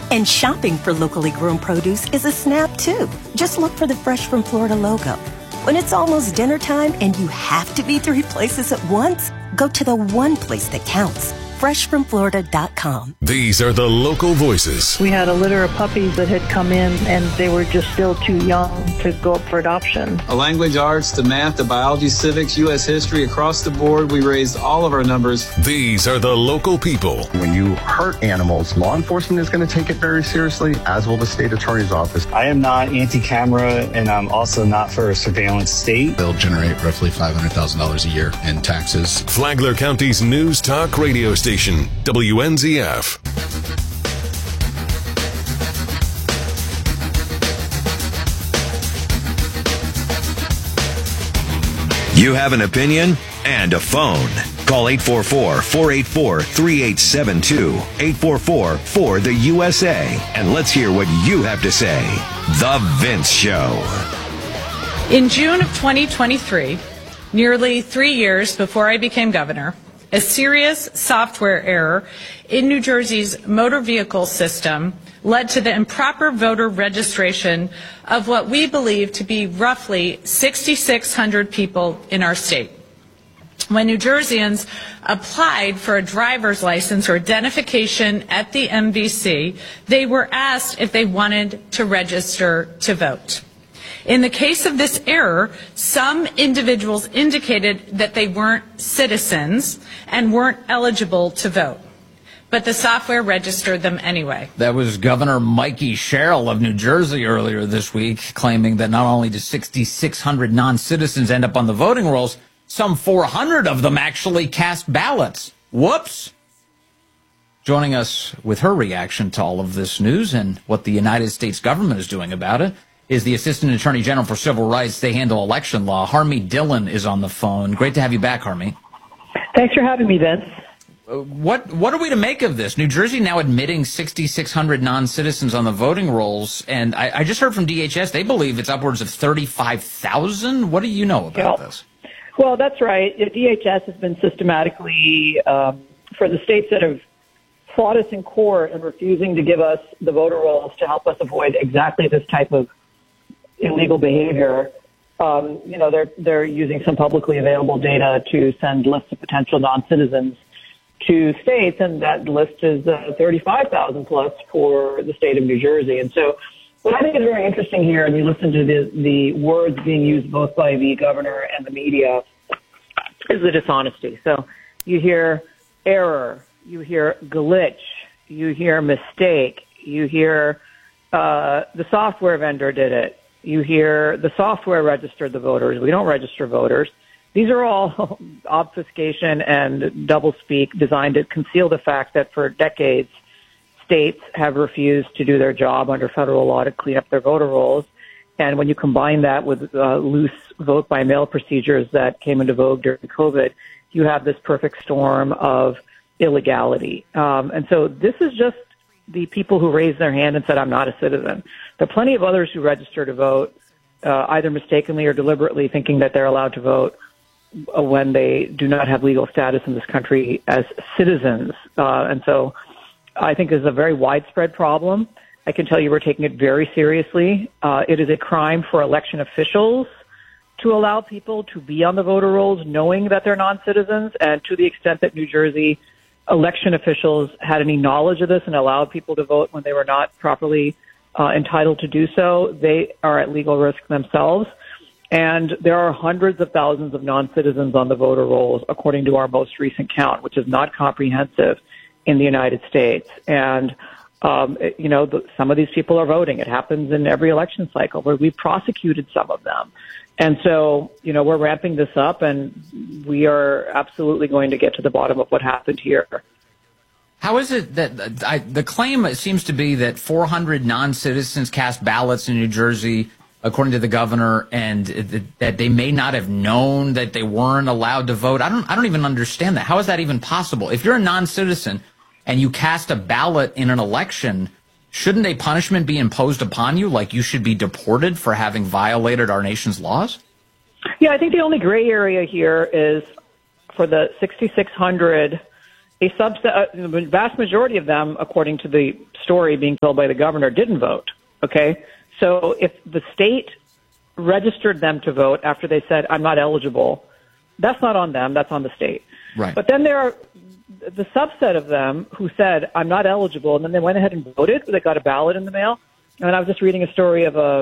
And shopping for locally grown produce is a snap, too. Just look for the Fresh from Florida logo. When it's almost dinner time and you have to be 3 places at once, go to the one place that counts. FreshFromFlorida.com. These are the local voices. We had a litter of puppies that had come in, and they were just still too young to go up for adoption. A language arts to math to biology, civics, U.S. history, across the board, we raised all of our numbers. These are the local people. When you hurt animals, law enforcement is going to take it very seriously, as will the state attorney's office. I am not anti-camera, and I'm also not for a surveillance state. They'll generate roughly $500,000 a year in taxes. Flagler County's news talk radio station. WNZF. You have an opinion and a phone. Call 844-484-3872. 844-4-THE-USA. And let's hear what you have to say. The Vince Show. In June of 2023, nearly 3 years before I became governor, a serious software error in New Jersey's motor vehicle system led to the improper voter registration of what we believe to be roughly 6,600 people in our state. When New Jerseyans applied for a driver's license or identification at the MVC, they were asked if they wanted to register to vote. In the case of this error, some individuals indicated that they weren't citizens and weren't eligible to vote, but the software registered them anyway. That was Governor Mikey Sherrill of New Jersey earlier this week, claiming that not only did 6,600 non-citizens end up on the voting rolls, some 400 of them actually cast ballots. Whoops! Joining us with her reaction to all of this news and what the United States government is doing about it is the Assistant Attorney General for Civil Rights. They handle election law. Harmeet Dillon is on the phone. Great to have you back, Harmeet. Thanks for having me, Vince. What are we to make of this? New Jersey now admitting 6,600 non-citizens on the voting rolls, and I just heard from DHS they believe it's upwards of 35,000. What do you know about this? Well, that's right. DHS has been systematically, for the states that have fought us in court and refusing to give us the voter rolls to help us avoid exactly this type of illegal behavior. They're using some publicly available data to send lists of potential non-citizens to states, and that list is 35,000 plus for the state of New Jersey. And so what I think is very interesting here, and you listen to the words being used both by the governor and the media, is the dishonesty. So you hear error, you hear glitch, you hear mistake, you hear the software vendor did it. You hear the software registered the voters. We don't register voters. These are all obfuscation and doublespeak designed to conceal the fact that for decades, states have refused to do their job under federal law to clean up their voter rolls. And when you combine that with loose vote-by-mail procedures that came into vogue during COVID, you have this perfect storm of illegality. And so this is just the people who raised their hand and said, I'm not a citizen. There are plenty of others who register to vote, either mistakenly or deliberately thinking that they're allowed to vote when they do not have legal status in this country as citizens. And so I think this is a very widespread problem. I can tell you we're taking it very seriously. It is a crime for election officials to allow people to be on the voter rolls knowing that they're non-citizens, and to the extent that New Jersey election officials had any knowledge of this and allowed people to vote when they were not properly entitled to do so, they are at legal risk themselves. And there are hundreds of thousands of non-citizens on the voter rolls, according to our most recent count, which is not comprehensive in the United States. And, some of these people are voting. It happens in every election cycle where we've prosecuted some of them. And so, we're ramping this up, and we are absolutely going to get to the bottom of what happened here. How is it that the claim seems to be that 400 non-citizens cast ballots in New Jersey, according to the governor, and that they may not have known that they weren't allowed to vote? I don't even understand that. How is that even possible? If you're a non-citizen and you cast a ballot in an election, shouldn't a punishment be imposed upon you, like you should be deported for having violated our nation's laws? Yeah, I think the only gray area here is for the 6,600 a subset, the vast majority of them, according to the story being told by the governor, didn't vote. Okay? So if the state registered them to vote after they said, I'm not eligible, that's not on them, that's on the state. Right. But then there are the subset of them who said, I'm not eligible, and then they went ahead and voted. They got a ballot in the mail. And I was just reading a story of a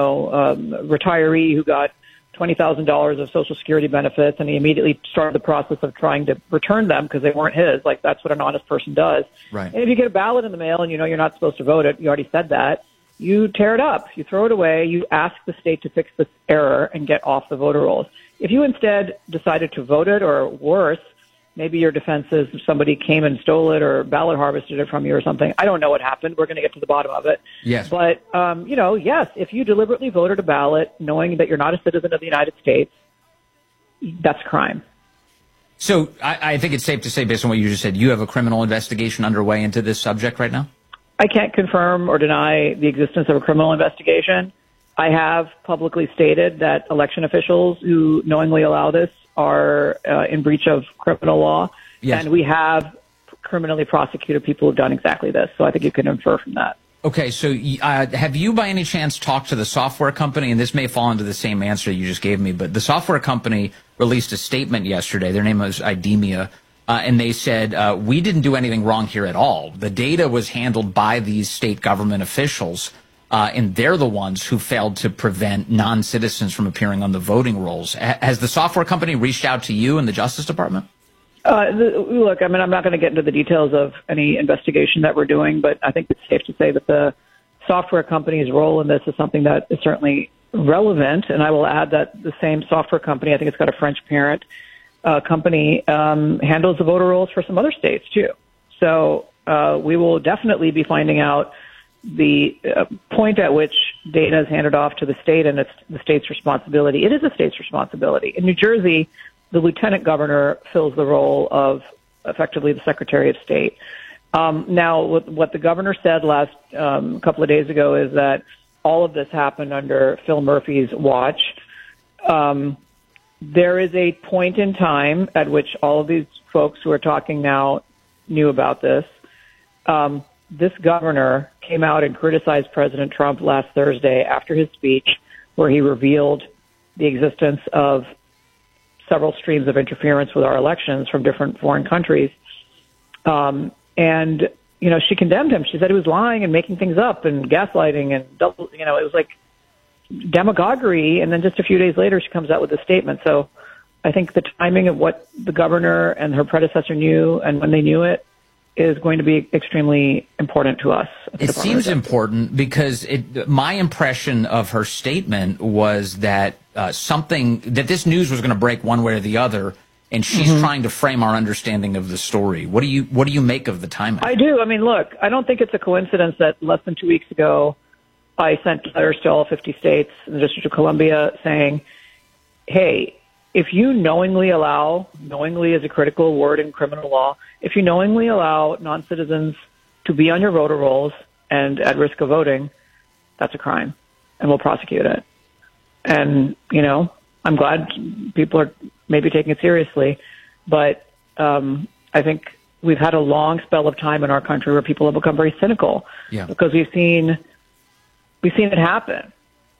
retiree who got $20,000 of Social Security benefits, and he immediately started the process of trying to return them because they weren't his. Like, that's what an honest person does. Right. And if you get a ballot in the mail and you know you're not supposed to vote it, you already said that, you tear it up, you throw it away, you ask the state to fix this error and get off the voter rolls. If you instead decided to vote it, or worse, maybe your defense is somebody came and stole it or ballot harvested it from you or something. I don't know what happened. We're going to get to the bottom of it. Yes. But, yes, if you deliberately voted a ballot knowing that you're not a citizen of the United States, that's a crime. So I think it's safe to say, based on what you just said, you have a criminal investigation underway into this subject right now? I can't confirm or deny the existence of a criminal investigation. I have publicly stated that election officials who knowingly allow this are in breach of criminal law. Yes. And we have criminally prosecuted people who've done exactly this. So I think you can infer from that. Okay, so have you by any chance talked to the software company? And this may fall into the same answer you just gave me, but the software company released a statement yesterday. Their name was IDEMIA. And they said, we didn't do anything wrong here at all. The data was handled by these state government officials, and they're the ones who failed to prevent non-citizens from appearing on the voting rolls. Has the software company reached out to you and the Justice Department? Look, I mean, I'm not going to get into the details of any investigation that we're doing, but I think it's safe to say that the software company's role in this is something that is certainly relevant. And I will add that the same software company, I think it's got a French parent, company handles the voter rolls for some other states too. So we will definitely be finding out the point at which data is handed off to the state, and it's the state's responsibility. It is the state's responsibility. In New Jersey, the lieutenant governor fills the role of effectively the Secretary of State. Now, what the governor said last couple of days ago is that all of this happened under Phil Murphy's watch. There is a point in time at which all of these folks who are talking now knew about this. This governor came out and criticized President Trump last Thursday after his speech, where he revealed the existence of several streams of interference with our elections from different foreign countries. And, she condemned him. She said he was lying and making things up and gaslighting and it was like demagoguery. And then just a few days later, she comes out with a statement. So I think the timing of what the governor and her predecessor knew and when they knew it is going to be extremely important to us. It seems important because my impression of her statement was that that this news was going to break one way or the other, and she's trying to frame our understanding of the story. What do you make of the timing? I do. I mean, look, I don't think it's a coincidence that less than 2 weeks ago, I sent letters to all 50 states in the District of Columbia saying, hey, if you knowingly is a critical word in criminal law, if you knowingly allow non-citizens to be on your voter rolls and at risk of voting, that's a crime, and we'll prosecute it. And, I'm glad people are maybe taking it seriously, but I think we've had a long spell of time in our country where people have become very cynical because we've seen it happen,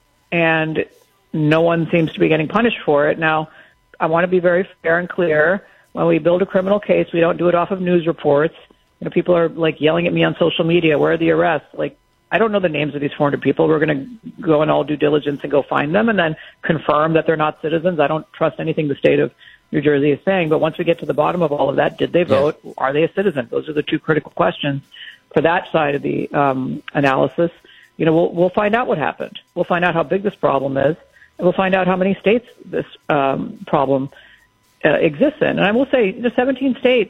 and no one seems to be getting punished for it. Now, I want to be very fair and clear. When we build a criminal case, we don't do it off of news reports. People are like yelling at me on social media, where are the arrests? Like, I don't know the names of these 400 people. We're going to go in all due diligence and go find them and then confirm that they're not citizens. I don't trust anything the state of New Jersey is saying. But once we get to the bottom of all of that, did they vote? Yes. Are they a citizen? Those are the two critical questions for that side of the analysis. We'll find out what happened. We'll find out how big this problem is. And we'll find out how many states this problem exists in. And I will say, the 17 states,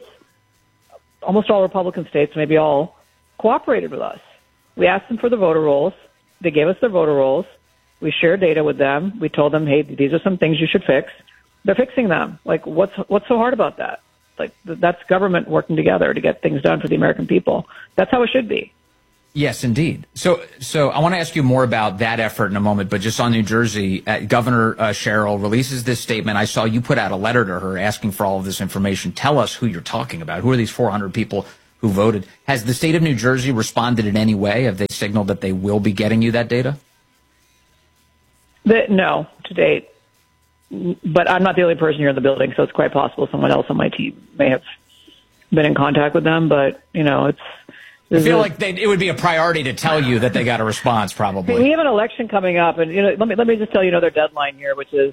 almost all Republican states, maybe all, cooperated with us. We asked them for the voter rolls. They gave us their voter rolls. We shared data with them. We told them, hey, these are some things you should fix. They're fixing them. Like, what's so hard about that? Like, that's government working together to get things done for the American people. That's how it should be. Yes, indeed. So I want to ask you more about that effort in a moment, but just on New Jersey, Governor Sherrill releases this statement. I saw you put out a letter to her asking for all of this information. Tell us who you're talking about. Who are these 400 people who voted? Has the state of New Jersey responded in any way? Have they signaled that they will be getting you that data? No, to date. But I'm not the only person here in the building, so it's quite possible someone else on my team may have been in contact with them. But, I feel like it would be a priority to tell you that they got a response, probably. We have an election coming up, and let me just tell you another deadline here, which is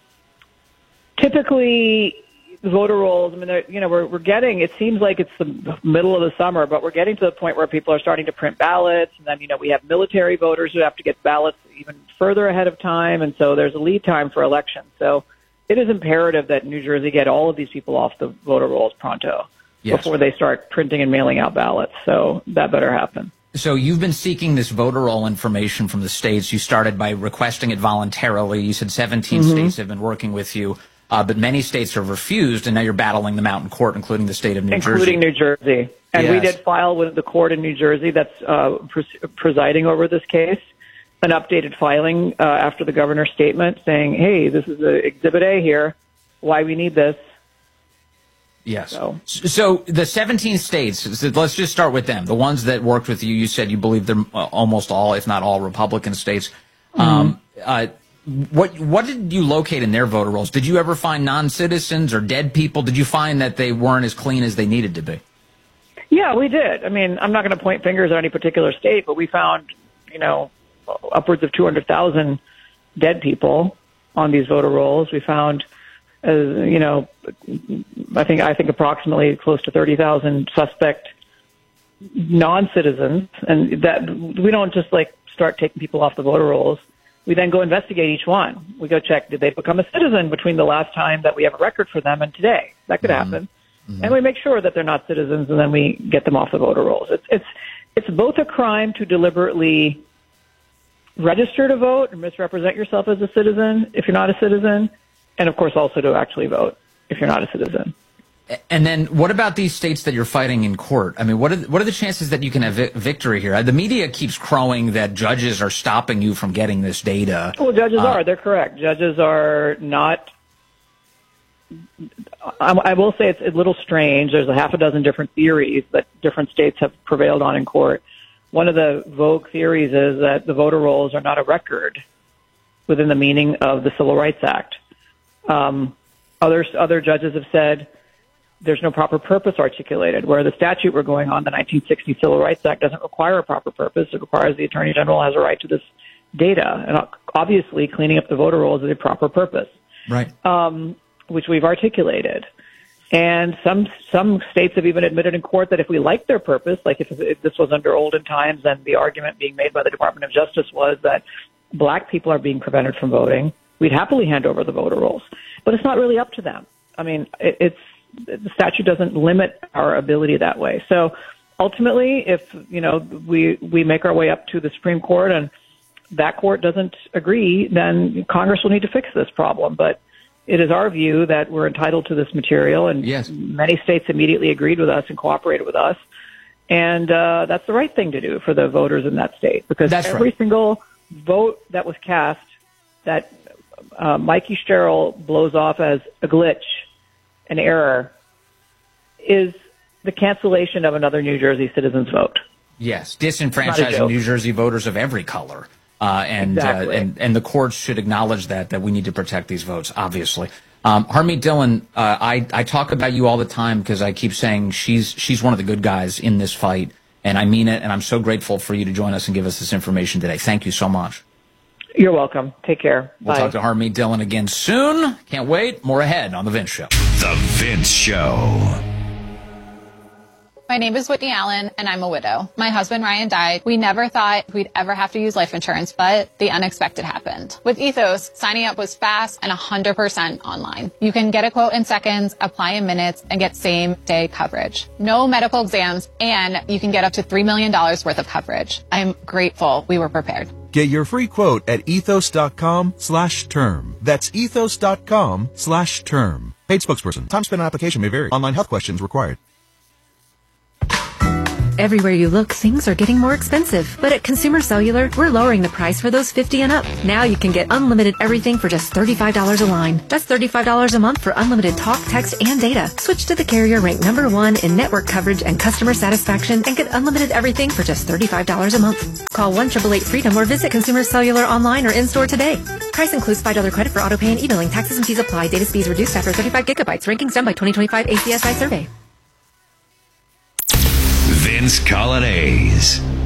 typically the voter rolls. I mean, we're getting. It seems like it's the middle of the summer, but we're getting to the point where people are starting to print ballots, and then we have military voters who have to get ballots even further ahead of time, and so there's a lead time for elections. So it is imperative that New Jersey get all of these people off the voter rolls pronto. Yes. Before they start printing and mailing out ballots. So that better happen. So you've been seeking this voter roll information from the states. You started by requesting it voluntarily. You said 17 states have been working with you, but many states have refused, and now you're battling them out in court, including the state of New Jersey. Including New Jersey. And we did file with the court in New Jersey that's presiding over this case an updated filing after the governor's statement saying, hey, this is Exhibit A here, why we need this. Yes. So the 17 states, let's just start with them. The ones that worked with you, you said you believe they're almost all, if not all, Republican states. What did you locate in their voter rolls? Did you ever find non-citizens or dead people? Did you find that they weren't as clean as they needed to be? Yeah, we did. I mean, I'm not going to point fingers at any particular state, but we found, upwards of 200,000 dead people on these voter rolls. We found I think approximately close to 30,000 suspect non-citizens, and that we don't just start taking people off the voter rolls. We then go investigate each one. We go check, did they become a citizen between the last time that we have a record for them and today? That could happen. And we make sure that they're not citizens, and then we get them off the voter rolls. It's both a crime to deliberately register to vote and misrepresent yourself as a citizen if you're not a citizen, and, of course, also to actually vote if you're not a citizen. And then what about these states that you're fighting in court? I mean, what are the chances that you can have victory here? The media keeps crowing that judges are stopping you from getting this data. Well, judges are. They're correct. Judges are not. I will say it's a little strange. There's a half a dozen different theories that different states have prevailed on in court. One of the vogue theories is that the voter rolls are not a record within the meaning of the Civil Rights Act. Other judges have said there's no proper purpose articulated, where the statute we're going on, the 1960 Civil Rights Act, doesn't require a proper purpose. It requires the Attorney General has a right to this data. And obviously, cleaning up the voter rolls is a proper purpose, right? Which we've articulated. And some states have even admitted in court that if we liked their purpose, like if this was under olden times, and the argument being made by the Department of Justice was that black people are being prevented from voting, we'd happily hand over the voter rolls. But it's not really up to them. I mean, the statute doesn't limit our ability that way. So ultimately, if we make our way up to the Supreme Court and that court doesn't agree, then Congress will need to fix this problem. But it is our view that we're entitled to this material, and many states immediately agreed with us and cooperated with us. And that's the right thing to do for the voters in that state, because every single vote that was cast that Mikey Sherrill blows off as a glitch, an error, is the cancellation of another New Jersey citizen's vote. Yes, disenfranchising New Jersey voters of every color. And the courts should acknowledge that we need to protect these votes, obviously. Harmeet Dillon, I talk about you all the time because I keep saying she's one of the good guys in this fight, and I mean it, and I'm so grateful for you to join us and give us this information today. Thank you so much. You're welcome. Take care. We'll talk to Harmeet Dillon again soon. Can't wait. More ahead on The Vince Show. The Vince Show. My name is Whitney Allen, and I'm a widow. My husband, Ryan, died. We never thought we'd ever have to use life insurance, but the unexpected happened. With Ethos, signing up was fast and 100% online. You can get a quote in seconds, apply in minutes, and get same-day coverage. No medical exams, and you can get up to $3 million worth of coverage. I'm grateful we were prepared. Get your free quote at ethos.com/term. That's ethos.com/term. Paid spokesperson. Time spent on application may vary. Online health questions required. Everywhere you look, things are getting more expensive. But at Consumer Cellular, we're lowering the price for those 50 and up. Now you can get unlimited everything for just $35 a line. That's $35 a month for unlimited talk, text, and data. Switch to the carrier ranked #1 in network coverage and customer satisfaction and get unlimited everything for just $35 a month. Call 1-888-FREEDOM or visit Consumer Cellular online or in-store today. Price includes $5 credit for auto pay and e-billing. Taxes and fees apply. Data speeds reduced after 35 gigabytes. Rankings done by 2025 ACSI survey. Vince Coglianese.